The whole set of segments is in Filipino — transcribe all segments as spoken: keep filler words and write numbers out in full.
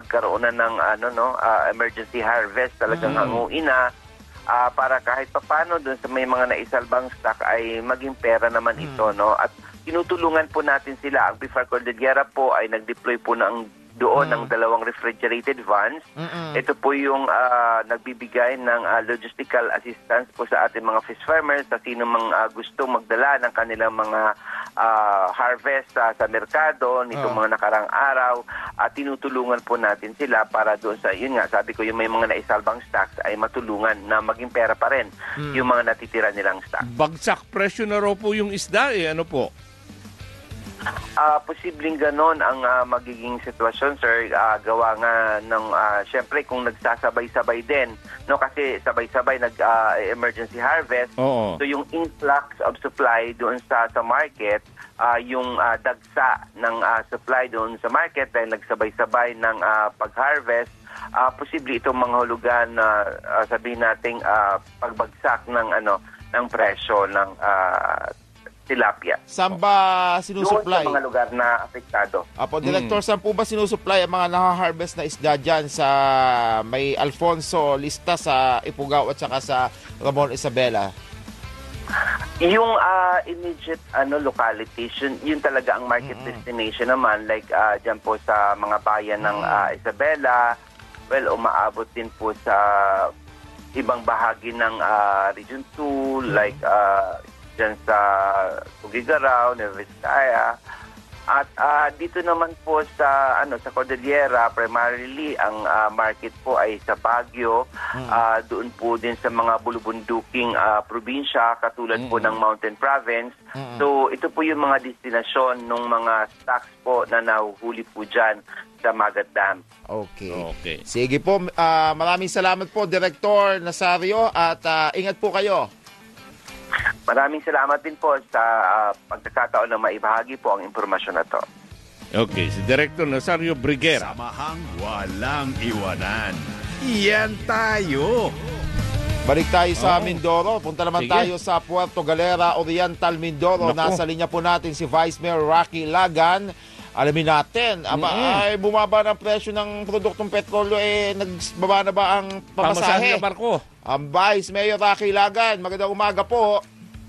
magkaroon na ng ano no uh, emergency harvest, talagang mm. hanguin na uh, para kahit papaano doon sa may mga naisalbang stock ay maging pera naman mm. ito, no? At tinutulungan po natin sila. Ang Bifar Cordillera po ay nag-deploy po ng doon mm. ng dalawang refrigerated vans. Mm-mm. Ito po yung uh, nagbibigay ng uh, logistical assistance po sa ating mga fish farmers, sa sino mang uh, gusto magdala ng kanilang mga uh, harvest uh, sa merkado nitong oh. mga nakarang araw. At uh, tinutulungan po natin sila para doon sa, yun nga, sabi ko, yung may mga naisalbang stocks ay matulungan na maging pera pa rin mm. yung mga natitira nilang stock. Bagsak presyo na raw po yung isda eh. Ano po? Uh, posibleng ganon ang uh, magiging sitwasyon, sir. Uh, gawa nga ng, uh, syempre, kung nagsasabay-sabay din, no, kasi sabay-sabay nag-emergency uh, harvest, oo. So yung influx of supply doon sa, sa market, uh, yung uh, dagsa ng uh, supply doon sa market dahil nagsabay-sabay ng uh, pag-harvest, uh, posible itong mga hulugan na uh, sabihin nating uh, pagbagsak ng, ano, ng presyo ng uh, tilapia. Saan ba sinusupply? Doon sa mga lugar na apektado. Apo, Director, hmm. saan po ba sinusupply ang mga nakaharvest na isda dyan sa may Alfonso Lista sa Ifugao at saka sa Ramon Isabela? Yung uh, immediate ano localities, yun, yun talaga ang market mm-hmm. destination naman. Like uh, dyan po sa mga bayan ng uh, Isabela, well, umaabot din po sa ibang bahagi ng uh, Region two, mm-hmm. like uh, dyan sa Tugigaraw, Nueva Vizcaya. At uh, dito naman po sa ano sa Cordillera, primarily ang uh, market po ay sa Baguio. Mm. Uh, doon po din sa mga bulubunduking uh, probinsya katulad mm. po ng Mountain Province. Mm. So ito po yung mga destinasyon ng mga stocks po na nahuhuli po dyan sa Magat Dam. Okay. okay. Sige po, uh, maraming salamat po, Director Nazario, at uh, ingat po kayo. Maraming salamat din po sa uh, pagkakataon na maibahagi po ang impormasyon na to. Okay, si Director Nazario Briguera. Samahang walang iwanan. Iyan tayo. Balik tayo sa oh. Mindoro. Punta naman Sige. tayo sa Puerto Galera, Oriental, Mindoro. Naku. Nasa linya po natin si Vice Mayor Rocky Lagan. Alamin natin, aba, mm-hmm. ay bumaba ng presyo ng produktong petrolyo, eh, nagbaba na ba ang pamasahe? Pamasahe ng barko. Ang Vice Mayor Rocky Lagan, magandang umaga po.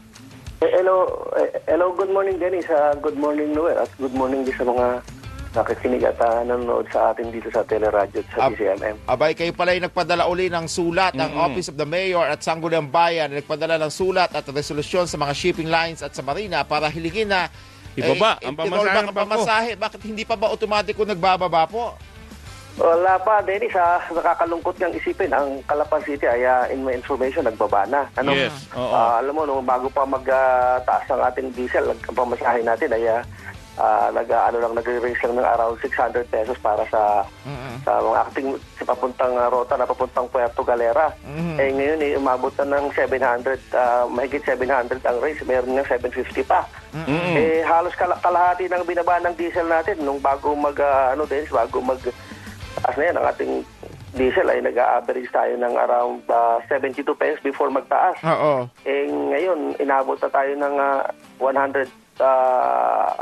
Hello, hello, good morning Dennis, uh, good morning Noel, at good morning din sa mga nakikinig at uh, nanonood sa atin dito sa Teleradyo at sa Ab- D C M M. Abay, kayo pala yung nagpadala uli ng sulat ng mm-hmm. Office of the Mayor at Sangguniang Bayan, nagpadala ng sulat at resolusyon sa mga shipping lines at sa marina para hiligin na ibaba eh, ang pamasahe ng pamasahe. Bakit hindi pa ba automatic kung nagbababa po? Wala pa, Dennis. Ha? Nakakalungkot niyang isipin. Ang Calapan City ay, uh, in my information, nagbaba na. Ano? Yes. Uh, alam mo, no, bago pa mag-taas uh, ng ating diesel, ang pamasahe natin ay uh, uh, nag, uh, ano lang, nag-raise lang ng around six hundred pesos para sa mm-hmm. sa mga acting sa papuntang uh, rota na papuntang Puerto Galera. Mm-hmm. Eh ngayon, eh, umabot na ng seven hundred, uh, mahigit seven hundred ang raise. Meron nga seven fifty pa. Mm-hmm. Eh, halos kal- kalahati ng binaba ng diesel natin nung bago mag, uh, ano din, bago mag taas na yan, ang ating diesel ay nag-a-average tayo ng around uh, seventy-two pesos before magtaas. Oo. Eh ngayon, inabot na tayo ng uh, one hundred. Uh,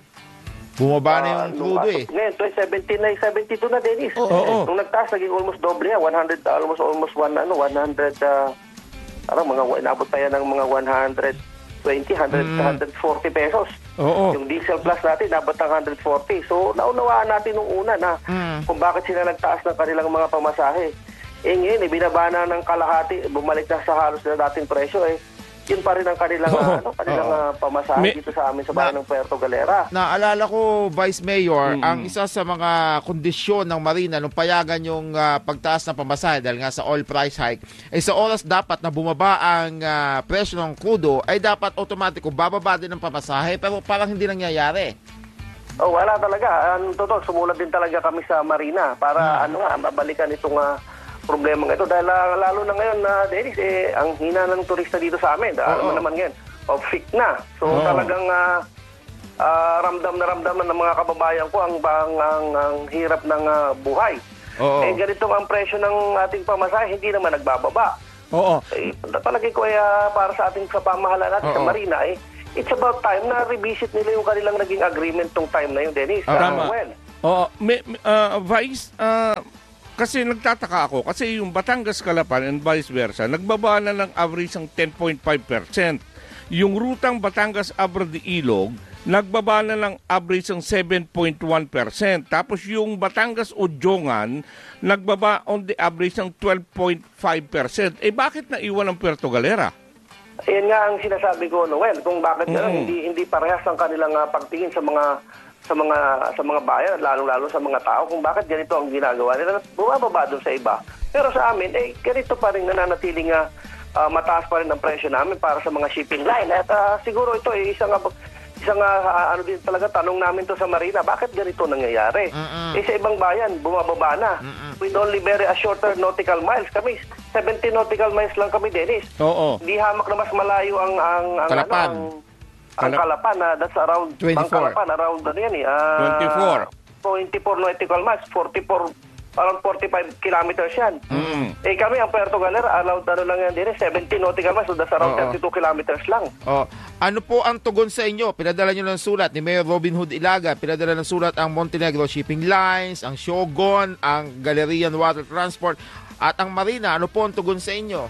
Bumaba na yung crudo uh, eh. Ngayon, seventeen na, seventy-two na, Dennis. Oo. Oh, oh. Nung nagtaas, naging almost doble yan. one hundred, almost, almost one, ano, one hundred, uh, parang mga, inabot pa yan ng mga one hundred twenty, one hundred, mm. one hundred forty pesos. Oo. Yung diesel plus natin, dapat ng one hundred forty. So, naunawaan natin nung una na mm. kung bakit sila nagtaas ng kanilang mga pamasahe. Eh ngayon, eh, binaba na ng kalahati, bumalik na sa halos na dating presyo eh. Yun pa rin ang kanilang, oh, ano, kanilang oh. uh, pamasahe May, dito sa amin sa bayan na, ng Puerto Galera. Naalala ko, Vice Mayor, mm-hmm. ang isa sa mga kondisyon ng marina nung payagan yung uh, pagtaas ng pamasahe dahil nga sa oil price hike, ay sa oras dapat na bumaba ang uh, presyo ng crudo, ay dapat automatiko bababa din ang pamasahe, pero parang hindi nangyayari. Oh, wala talaga. Ano, totoo, sumulat din talaga kami sa marina para hmm. ano nga, mabalikan itong uh, problema ito dahil uh, lalo na ngayon na uh, Dennis, eh, ang hina ng turista dito sa amin. Dahil oh, oh. naman ngayon, off-peak na. So oh. talagang uh, uh, ramdam na ramdam na ng mga kababayan ko ang, ang, ang, ang hirap ng uh, buhay. Oh, oh. Eh ganito ang presyo ng ating pamasahe, hindi naman nagbababa. Oo. Oh, eh, palagi ko ay uh, para sa ating sa pamahalaan natin oh, sa marina, eh, it's about time na revisit nila yung kanilang naging agreement tong time na yun, Dennis. Oh, tama. Uh, well, Oo, may, may, ah, Vice, ah, kasi nagtataka ako, kasi yung Batangas Calapan and vice versa, nagbaba na ng average ng ten point five percent. Yung rutang Batangas Abra de Ilog, nagbaba na ng average ng seven point one percent. Tapos yung Batangas Udjongan, nagbaba on the average ng twelve point five percent. Eh bakit naiwan ang Puerto Galera? Yan nga ang sinasabi ko, Noel, kung bakit gano'n, Mm. hindi hindi parehas ang kanilang uh, pagtingin sa mga sa mga sa mga bayan, lalo-lalo sa mga tao, kung bakit ganito ang ginagawa nila. Bumababa doon sa iba. Pero sa amin, eh, ganito pa rin nananatiling uh, uh, mataas pa rin ang presyo namin para sa mga shipping line. At uh, siguro ito ay eh, isang uh, isang uh, ano din talaga tanong namin to sa Marina, bakit ganito nangyayari? Mm-mm. Eh sa ibang bayan, bumababa na. Mm-mm. With only very a shorter nautical miles. Kami, seventy nautical miles lang kami, Dennis. Oo. Hindi hamak na mas malayo ang ang ang Kalapan. ano, ang, ang Kalap- Kalapan na that's around twenty-four. Ang Kalapan around ano yan eh. ah, twenty-four. twenty-four nautical miles, forty-four around forty-five kilometers yan. Mm. Eh kami ang Puerto Galera allowed ano lang yan din eh, seventy nautical miles, so that's around Oo. thirty-two kilometers lang. Oh, ano po ang tugon sa inyo? Pinadala nyo ng sulat ni Mayor Robin Hood Ilaga, pinadala ng sulat ang Montenegro Shipping Lines, ang Shogun, ang Galerian Water Transport, at ang Marina. Ano po ang tugon sa inyo?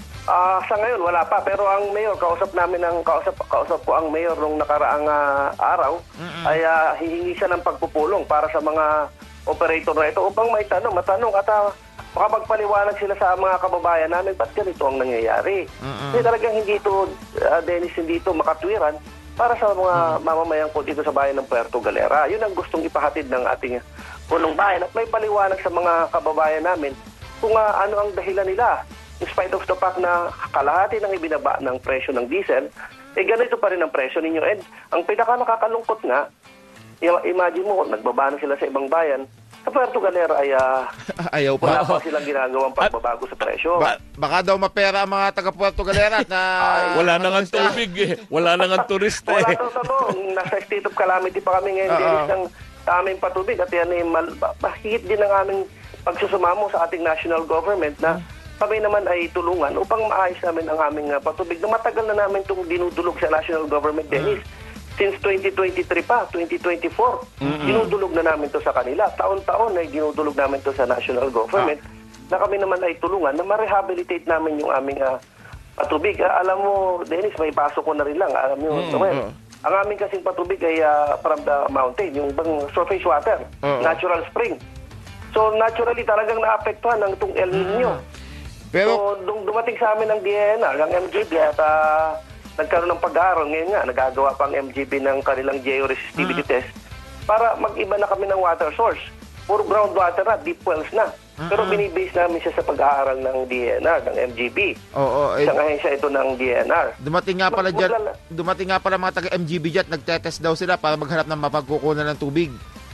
Ah, sa ngayon wala pa, pero ang mayor kausap namin ng kausap kausap po ang mayor nung nakaraang ah, araw ay ah, hihingi siya ng pagpupulong para sa mga operator na ito upang may tanong, matanong at uh, makapagpaliwanag sila sa mga kababayan namin ba't ganito ang nangyayari. Kasi talagang hindi ito, uh, Dennis, hindi ito makatwiran para sa mga mamamayan po dito sa bayan ng Puerto Galera. Yun ang gustong ipahatid ng ating punong bayan at may paliwanag sa mga kababayan namin kung uh, ano ang dahilan nila. In spite of the fact na kalahati ng ibinaba ng presyo ng diesel, eh ganito pa rin ang presyo ninyo. And ang pinaka nakakalungkot nga, imagine mo, nagbaba na sila sa ibang bayan, sa Puerto Galera ay uh, Ayaw wala pa. pa silang ginagawang pagbabago sa presyo. Ba- baka daw mapera ang mga taga Puerto Galera at na... Wala na nga tubig eh. Wala na nga turista Wala eh. to sa mo. Nasa state of calamity pa kami ngayon, Oo. Dennis, ng sa aming patubig. At yan ay mal- mahigit din ang aming pagsusumamo sa ating national government na kami naman ay tulungan upang maayos namin ang aming uh, patubig na matagal na namin itong dinudulog sa national government, Dennis. Since twenty twenty-three pa, twenty twenty-four, dinudulog na namin to sa kanila. Taon-taon ay dinudulog namin to sa national government na kami naman ay tulungan na ma-rehabilitate namin yung aming uh, patubig. Uh, alam mo, Dennis, may pasok ko na rin lang. Alam mo, Mm, well, oo. ang aming kasing patubig ay uh, from the mountain, yung bang surface water, Oo. natural spring. So naturally talagang naapektuhan ng itong El Nino. Pero, So dung dumating sa amin ng D N R, ng M G B at uh, nagkaroon ng pag-aaral. Ngayon nga, nagagawa pa ang M G B ng kanilang georesistivity test para mag-iba na kami ng water source. Puro groundwater na, deep wells na. Pero binibase namin siya sa pag-aaral ng D N R, ng M G B. oo, eh, Isang ahensya ito ng D N R. dumating nga pala Mag- dyan, maglala- dumating nga pala mga taga M G B dyan, nagtetest daw sila para maghanap ng mapagkukunan ng tubig.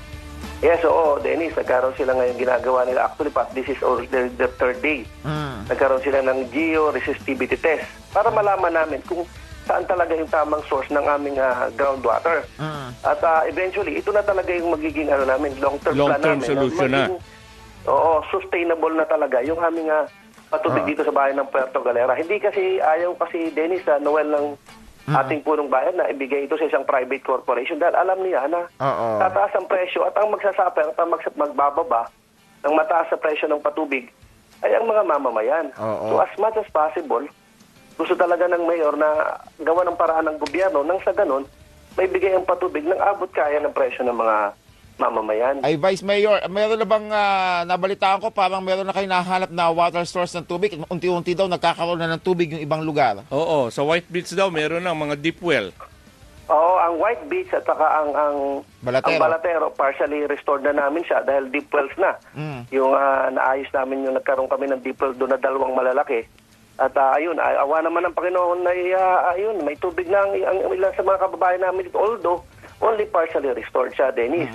Yes, oo, Dennis, nagkaroon sila ngayon ginagawa nila. Actually, pa, this is all their, their third day. Mm. Nagkaroon sila ng geo-resistivity test para malaman namin kung saan talaga yung tamang source ng aming ah, groundwater. Mm. At ah, eventually, ito na talaga yung magiging ano namin, long-term plan Long-term namin. solution na. Magiging- Oo, sustainable na talaga yung aming ah, patubig Ah. dito sa bayan ng Puerto Galera. Hindi kasi, ayaw kasi, Dennis, na Noel ng ating punong bayan na ibigay ito sa isang private corporation dahil alam niya na Oo. tataas ang presyo at ang magsasuffer at ang mags- magbababa ng mataas sa presyo ng patubig ay ang mga mamamayan. Oo. So as much as possible, gusto talaga ng mayor na gawa ng paraan ng gobyerno nang sa ganun, may bigay ang patubig ng abot kaya ng presyo ng mga mamamayan. Ay, Vice Mayor, meron na bang ah, nabalitaan ko, parang meron na kayo nahanap na water source ng tubig? Unti-unti daw nagkakaroon na ng tubig yung ibang lugar. Oo, sa White Beach daw meron ng mga deep well. Oo, ang White Beach at saka ang ang Balatero. ang Balatero partially restored na namin siya dahil deep wells na. Mm. Yung ah, naayos namin yung nagkaroon kami ng deep well doon na dalawang malalaki. At ah, ayun, ay, awa naman ng Panginoon na ah, ayun, may tubig na ang, ang ilan sa mga kababayan namin dito. Although, only partially restored siya, Dennis.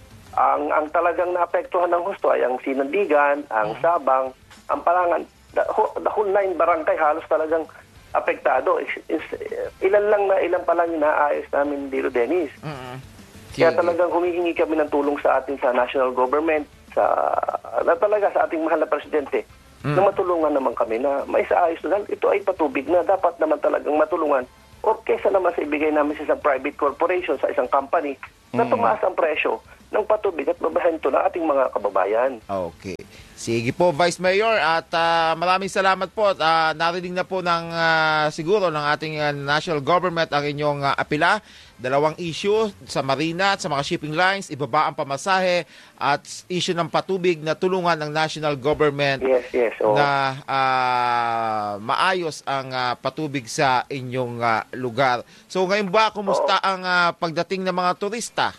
Ang ang talagang naapektuhan ng husto ay ang Sinandigan, ang Sabang, ang Palangan, the, whole- the whole nine barangay halos talagang apektado. Is, is, ilan lang na ilan pa lang yung naayos namin dito, Dennis. Mm-mm. Kaya Sige. talagang humihingi kami ng tulong sa atin sa national government, sa na talaga sa ating mahal na presidente, na matulungan naman kami na may saayos na dahil ito ay patubig na dapat naman talagang matulungan. O kesa naman sa ibigay namin sa isang private corporation, sa isang company, na tumaas ang presyo ng patubig at babahanto ng ating mga kababayan. Okay. Sige po, Vice Mayor, at ah, maraming salamat po. At ah, narinig na po ng ah, siguro ng ating ah, national government ang inyong ah, apela. Dalawang issue sa marina at sa mga shipping lines, ibaba ang pamasahe at issue ng patubig na tulungan ng national government Yes, yes. Oo. na ah, maayos ang ah, patubig sa inyong ah, lugar. So ngayon ba, kumusta ang ah, pagdating ng mga turista?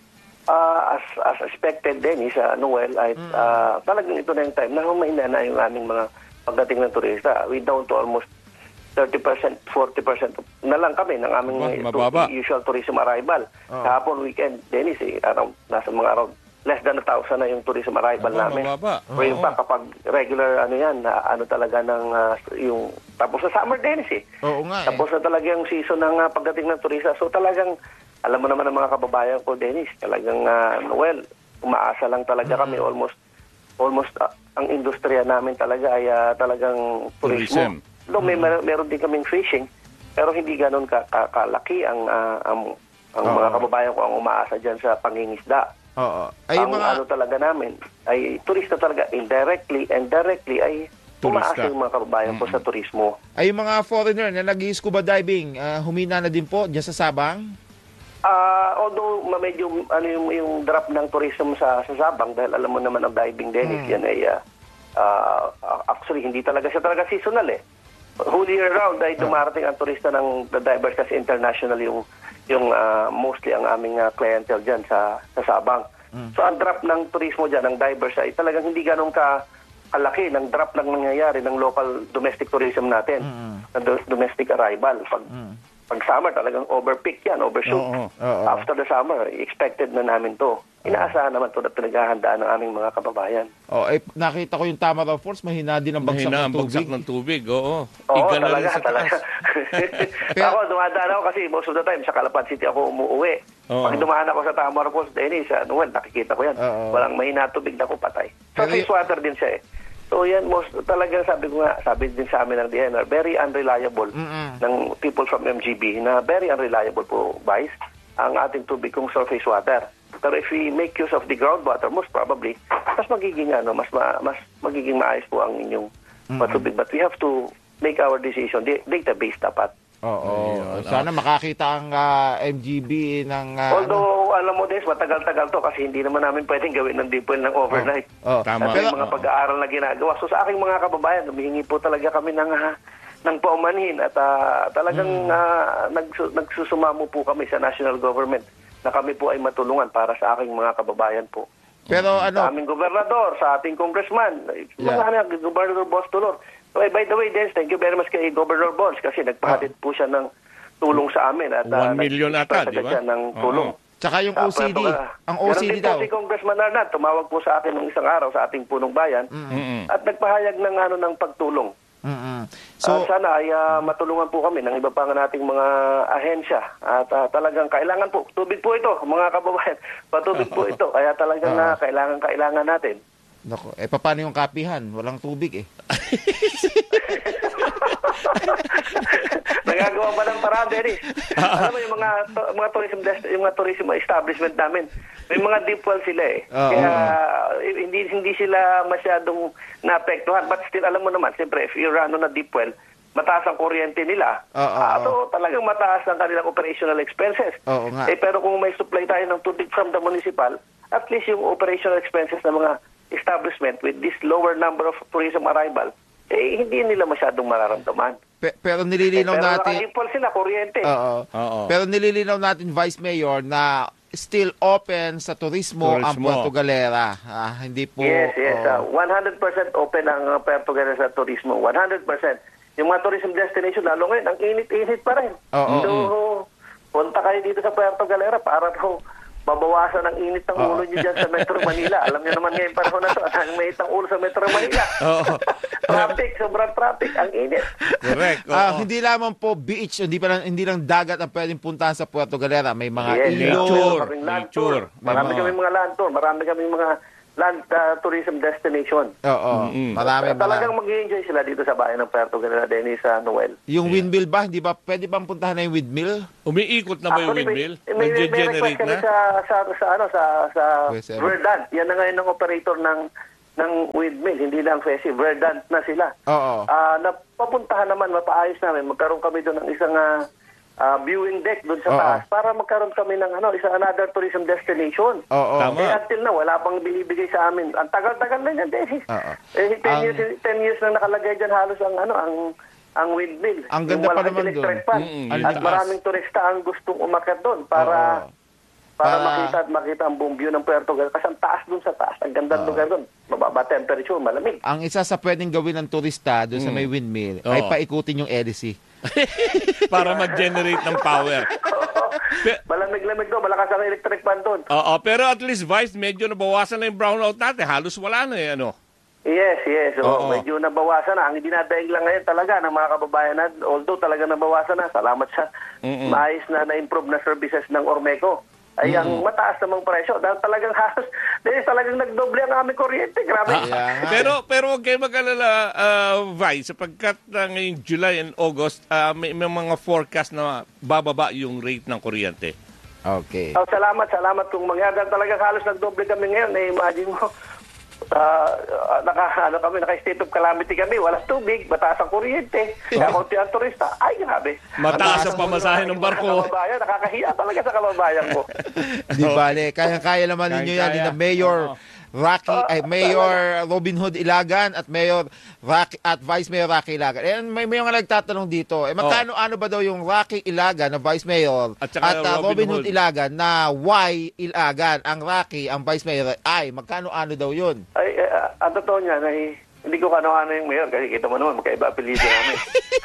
Ah, as as expected din sa Noel ay ah, talagang ito na yung time na humina na yung aming mga pagdating ng turista. We down to almost thirty percent, forty percent na lang kami ng aming Ba- mababa. tu- usual tourism arrival. Oh. Kahapon weekend, Dennis, eh, around, nasa mga around less than a thousand na yung tourism arrival Aba, namin. mababa. Pero yung pa kapag regular ano yan, na ano talaga ng ah, yung tapos sa summer, Dennis eh. Oo nga eh. Tapos na talaga yung season ng ah, pagdating ng turista. So talagang, alam mo naman ang mga kababayan ko, Dennis, talagang, uh, well, umaasa lang talaga kami. Almost, almost ah, ang industriya namin talaga ay ah, talagang turismo. Tourism. Though may mer- meron din kaming fishing, pero hindi ganun ka- ka- kalaki ang, ah, ang, ang Oo. mga kababayan ko ang umaasa dyan sa pangingisda. Oo. Ay, Ang mga... ano talaga namin ay turista talaga, indirectly and directly ay Turista. umaasa yung mga kababayan ko sa turismo. Ay, yung mga foreigner na nag-scuba diving, ah, humina na din po dyan sa Sabang? Ah, although ma- medyo ano yung, yung drop ng tourism sa sa Sabang dahil alam mo naman ang diving Dennis yan ay ah, ah, actually hindi talaga siya talaga seasonal eh. Whole year round ay dumarating ang turista ng the divers kasi international yung yung ah, mostly ang aming ah, clientele diyan sa sa Sabang. So ang drop ng turismo diyan ng divers ay talagang hindi ganun ka kalaki ng drop ng nangyayari ng local domestic tourism natin. Ng do- domestic arrival pag pag summer talagang overpeak yan, overshoot. Oo. Oo. After the summer, expected na namin to. Inaasahan naman to na pinaghahandaan ng aming mga kababayan. Oh, eh, nakita ko yung Tamaraw Falls, mahina din ang bagsak Mahina ng ang tubig. bagsak ng tubig, oo. Oo, Iga na rin talaga, sa talaga. taas. Pero- ako, dumadaan ako kasi most of the time sa Calapan City ako umuwi. Oo. Pag dumaan ako sa Tamar Falls, Dennis, ano, well, nakikita ko yan. Oo. Walang mahina tubig na ko patay. So, Pero y- face water din siya eh. So yan, most talagang sabi ko nga, sabi din sa amin ng D N R, very unreliable Mm-mm. ng people from M G B na very unreliable po, Vice, ang ating tubig kung surface water. Pero if we make use of the groundwater, most probably, mas magiging ano, mas ma, mas magiging maayos po ang inyong patubig. But we have to make our decision, da- database dapat. Oo. Ayun, Sana makakita ang ah, M G B ng... ah, ano. Although, alam mo, Des, matagal-tagal to kasi hindi naman namin pwedeng gawin ng deep well ng overnight. Oh. Tama. At may Pero- mga pag-aaral na ginagawa. So sa aking mga kababayan, humihingi po talaga kami ng, ah, ng paumanhin at ah, talagang ah, nagsu- nagsusumamo po kami sa national government na kami po ay matulungan para sa aking mga kababayan po. Pero Sa ano, aming gobernador, sa ating congressman, Yeah. mga yeah. Gobernador Boss Tulor. So, eh, by the way, Des, thank you very much kay Governor Boss kasi nagpahatid po siya ng tulong sa amin at ah, One million ata, nag-express di ba? siya ng tulong. Oo. tsaka yung Ah, O C D, pero, ah, ang O C D meron din daw. po si Congressman Arnat, tumawag po sa akin ng isang araw sa ating punong bayan Mm-mm. at nagpahayag ng ano ng pagtulong. Mm-mm. So, So, sana ay ah, matulungan po kami ng iba pa nga nating mga ahensya at ah, talagang kailangan po. Tubig po ito, mga kababayan. Patubig po ito. Kaya talagang na kailangan kailangan natin. nako, eh paano yung kapihan? Walang tubig eh. Nagagawa ba ng paraan, Dennis? Alam mo yung mga to- mga tourism dest- yung mga tourism establishment namin, may mga deep well sila eh. Oo. Kaya eh, hindi hindi sila masyadong naapektuhan. But still, alam mo naman, siyempre, if you run on a deep well, mataas ang kuryente nila. Oo, Ah, oo. so, talagang mataas ang kanilang operational expenses. Oo nga. Eh, pero kung may supply tayo ng tubig from the municipal, at least yung operational expenses ng mga establishment with this lower number of tourism arrival, eh, hindi nila masyadong mararamdaman. Pe- pero Eh, nililinaw pero natin... naka-impulse sila, kuryente. Oo. Oo. Pero nililinaw natin, Vice Mayor, na still open sa turismo, ang Turismo. Puerto Galera. Ah, hindi po... Yes, yes. oo. ah, one hundred percent open ang uh, Puerto Galera sa turismo. one hundred percent. Yung mga tourism destination, lalo ngayon, ang init-init pa rin. Oo. So, punta kayo dito sa Puerto Galera para daw mabawasan ang init ng ulo nyo dyan sa Metro Manila. Alam nyo naman ngayon panahon na to, ang mainit ang ulo sa Metro Manila. Oo. Traffic, sobrang traffic, ang init. Correct. Oo. Ah, hindi lamang po beach, hindi pa lang, hindi lang dagat ang pwedeng puntahan sa Puerto Galera. May mga Yes, ilog. nature. Maraming land nature. tour. Marami Oo. kami mga land tour. Marami kami mga land uh, tourism destination. Oo. Mm-mm. Marami, Talagang marami. mag-enjoy sila dito sa bayan ng Puerto Galera, Dennis, sa Noel. Yung windmill ba, hindi ba pwede bang puntahan na yung windmill? Umiikot na ba yung Actually, windmill? May, may, may request Nag-generate kami na? sa, sa, sa, ano, sa, sa West Ever. Verdant. Yan na ngayon ang operator ng ng windmill, hindi lang Fesi. Verdant na sila. Oo. Ah, napapuntahan naman, mapaayos namin. Magkaroon kami doon ng isang ah, ah, viewing deck doon sa Oo. taas para magkaroon kami ng ano, isang another tourism destination. Oo. Tama. Eh, until na, wala pang binibigay sa amin. Ang tagal-tagal na yan, Dennis. Oo. Eh, ten Ang- years, ten years na nakalagay dyan halos ang, ano, ang, ang windmill. Ang Yung ganda pa malaking naman electric doon. fan. Mm, ang At taas. maraming turista ang gustong umakyat doon para... Oo. Para, Para- makita at makita ang buong view ng Puerto Galera. Kasi ang taas dun sa taas. Ang ganda ng lugar dun. Mababa temperature, malamig. Ang isa sa pwedeng gawin ng turista doon sa may windmill ay Oo. paikutin yung hélice. Para mag-generate ng power. Pe- Malamig-lamig doon. Malakas ang electric fan doon. Oo, pero at least, Vice, medyo nabawasan na yung brownout natin. Halos wala na eh, ano? Yes, yes. Oo. Oh, medyo nabawasan na. Ang dinadaig lang ngayon talaga ng mga kababayan natin. Although talaga nabawasan na. Salamat sa Mm-mm. maayos na na-improve na services ng Ormeco. Ay, ang mataas namang presyo. Dahil talagang halos, dahil talagang nagdoble ang aming kuryente. Grabe. Kaya nga. Pero pero huwag kayo mag-alala, uh, Vice, sapagkat uh, ngayong July and August, uh, may, may mga forecast na bababa yung rate ng kuryente. Okay. Oh, salamat, salamat kung mangyari. Dahil talagang halos nagdoble kami ngayon. Eh, imagine mo, ah, naka, ano kami, naka-state of calamity kami. Walang tubig, mataas ang kuryente. Kaya konti ang turista. Ay, grabe. Mataas ang Mataas pamasahe ng barko. Sa kababayan, nakakahiya talaga sa kababayan ko. Di bale, kaya-kaya naman ninyo yan. Kaya-kaya. Ni na Mayor Oo. Rocky, ay Mayor Robin Hood Ilagan at Mayor Rocky, at Vice Mayor Rocky Ilagan. Eh, may may mga nagtatanong dito, eh magkano ano ba daw yung Rocky Ilagan na Vice Mayor At saka ah, Robin Robin Hood Hood. Ilagan na Y Ilagan, ang Rocky, ang Vice Mayor ay magkano ano daw yun? Ay, eh, ah, ang totoo niya, ay, hindi ko kano-ano yung mayor kasi kita mo naman, magkaiba apelido namin.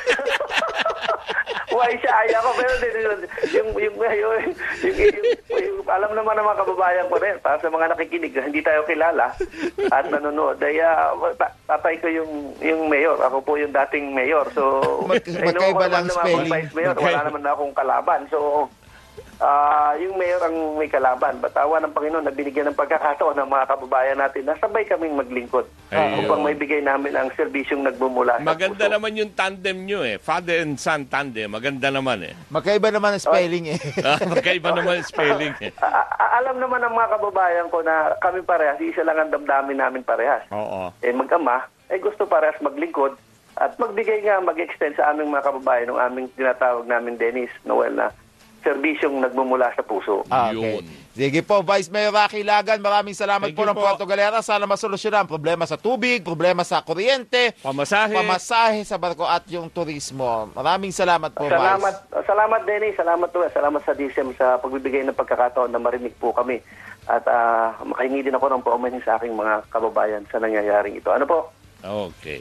Why siya ay ako, pero din, yung, yung, yung, yung, yung, yung, yung, alam naman ng mga kababayan ko rin, para sa mga nakikinig, hindi tayo kilala at nanonood, ay uh, tatay ko yung, yung mayor, ako po yung dating mayor, so, Mag- eh, magkaiba naman lang naman spelling. akong vice mayor, wala Magkaiba. naman na akong kalaban, so, Ah, yung mayor ang may kalaban. Batawa ng Panginoon na binigyan ng pagkakataon ng mga kababayan natin na sabay kaming maglingkod Ayun. upang may bigay namin ang serbisyong nagbumula sa Maganda puso. naman yung tandem nyo eh. Father and son tandem. Maganda naman eh. Magkaiba naman ang spelling eh. Ah, magkaiba naman yung spelling eh. A- a- alam naman ng mga kababayan ko na kami parehas, isa lang ang damdamin namin parehas. Oo. Eh mag-ama, eh gusto parehas maglingkod at magbigay nga, mag-extend sa aming mga kababayan ng aming tinatawag namin Dennis Noel na serbisyong nagmumula sa puso. Ah, okay. Yun. Sige po, Vice Mayor Rocky Ilagan, maraming salamat Thank po you ng po. Puerto Galera. Sana masolusyonan ang problema sa tubig, problema sa kuryente, Pamasahe. pamasahe sa barko at yung turismo. Maraming salamat po, Salamat, Vice. salamat Dennis, salamat po, salamat sa D S M sa pagbibigay ng pagkakataon na marinig po kami at ah, makahingi din ako ng paumanhin sa aking mga kababayan sa nangyayaring ito. Ano po? Okay.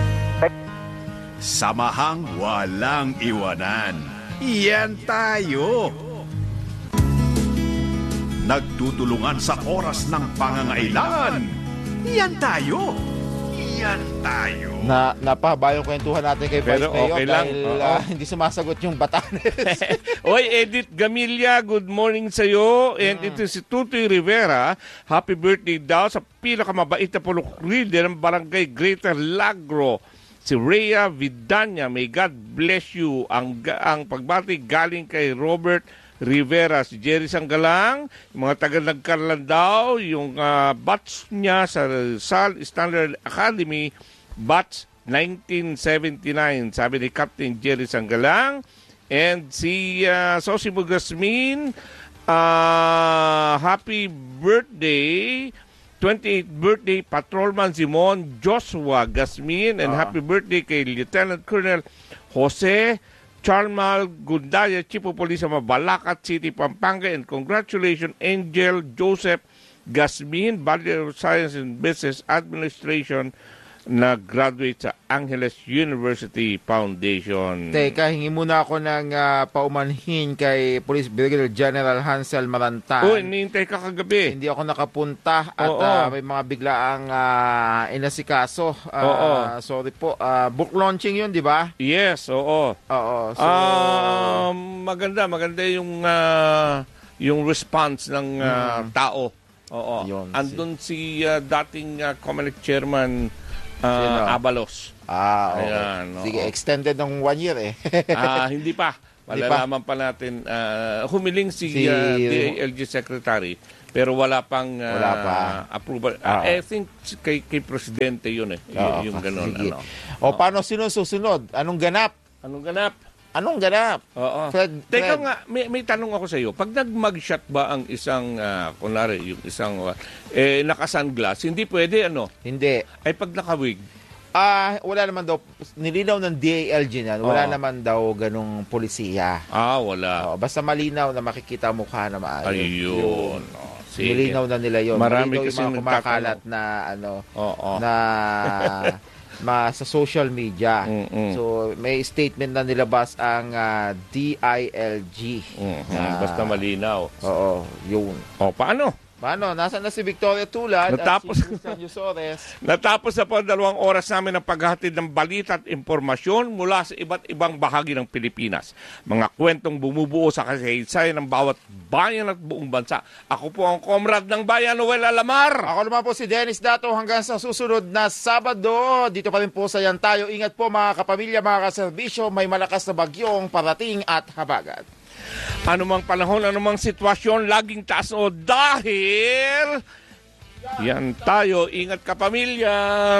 Samahang walang iwanan. Yan tayo. Nagtutulungan sa oras ng pangangailangan. Yan tayo. Yan tayo. Na napahaba yung kwentuhan natin kay Vice Pero Mayor okay lang. dahil Oo. ah, hindi sumasagot yung Batanes. Oy, Edith Gamilla, good morning sa iyo. And ito si Tutoy Rivera. Happy birthday daw sa pinakamabait na pulok leader ng barangay Greater Lagro. Si Rhea Vidanya, may God bless you. Ang, ang pagbati galing kay Robert Rivera, si Jerry Sanggalang, yung mga taga Nagkarlan daw, yung uh, batch niya sa Sal Standard Academy, batch nineteen seventy-nine, sabi ni Captain Jerry Sanggalang. And si uh, Sosimo Gasmin, uh, happy birthday, twenty-eighth birthday, Patrolman Simon Joshua Gasmin, and Ah. happy birthday kay Lieutenant Colonel Jose Charmal Gundaya, Chief of Police sa Mabalacat City, Pampanga, and congratulations Angel Joseph Gasmin, Bachelor of Science in Business Administration, na graduate sa Angeles University Foundation. Teka, hingi muna ako ng ah, paumanhin kay Police Brigadier General Hansel Marantan. Oh, inihintay ka kagabi. Hindi ako nakapunta at Oo. ah, may mga biglaang ah, inasikaso. Ah, Oo. Sorry po. Ah, book launching yun, di ba? Yes, oo. Oo. So, Um, maganda, maganda yung ah, yung response ng ah, tao Oo. Yun, Andun si uh, dating uh, Comelec Chairman uh, Sino? Abalos. Ah, okay. Ayan, oo. Sige, extended ng one year eh. Ah, hindi pa. Hindi pa. Malalaman pa natin. Uh, humiling si, Si- uh, D I L G Secretary, pero wala pang uh, Wala pa. approval. Ah. Uh, I think kay, kay Presidente yun eh. Y- Oo, yung ganun. sige. Ano. O paano sino susunod? Anong ganap? Anong ganap? Anong ganap? Oo. Fred, Teka Fred. nga, may, may tanong ako sa iyo. Pag nag-mugshot ba ang isang, uh, kunwari, yung isang, uh, eh, naka-sunglass, hindi pwede, ano? Hindi. Ay, pag naka-wig, Ah, wala naman daw, nilinaw ng D A L G na, wala Oo. naman daw ganong polisiya. ah, wala. Oo, basta malinaw na makikita mukha na maayos. Ayun. Oh, sige. Nilinaw na nila yon. Marami Malinaw yung kasing mga kumakalat na ano Oo. na ma, sa social media. Mm-mm. So may statement na nilabas ang ah, D I L G. Mhm. Na- Basta malinaw. Oo, yun. O, paano? Paano? Nasaan na si Victoria Tulad Natapos. at si Christian Yusores? Natapos na po ang dalawang oras namin ng paghahatid ng balita at impormasyon mula sa iba't ibang bahagi ng Pilipinas. Mga kwentong bumubuo sa kasaysayan ng bawat bayan at buong bansa. Ako po ang comrade ng bayan, Noel Alamar. Ako naman po si Dennis Dato hanggang sa susunod na Sabado. Dito pa rin po sa Yan Tayo. Ingat po mga kapamilya, mga kaserbisyo. May malakas na bagyong parating at habagat. Anumang panahon, anumang sitwasyon, laging taas o dahil yan tayo, ingat ka pamilya.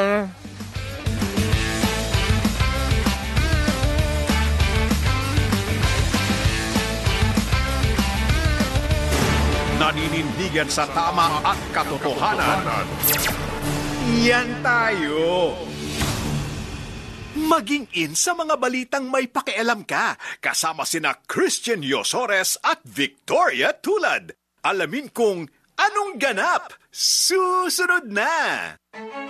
Naninindigan sa tama at katotohanan. Yan tayo. Maging in sa mga balitang may pakialam ka. Kasama sina Christian Yosores at Victoria Tulad. Alamin kung anong ganap. Susunod na!